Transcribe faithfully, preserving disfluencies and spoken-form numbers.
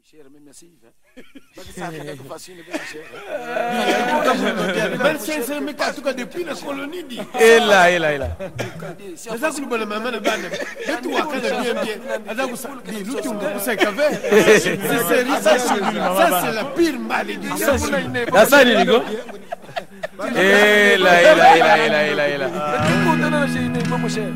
cher, mais merci. Parce que ça fait que facile, mais cher. vingt-cinq cents mètres en tout cas depuis la colonie dit. Et là, et là, et là. C'est ça que nous bonnes maman de bande. Et tout à bien bien. Ada vous dit nous tu vous savez qu'avec. Ça c'est la pire malédiction. La ça dit Nico. Et là, et là, et là, et là, et là, et là.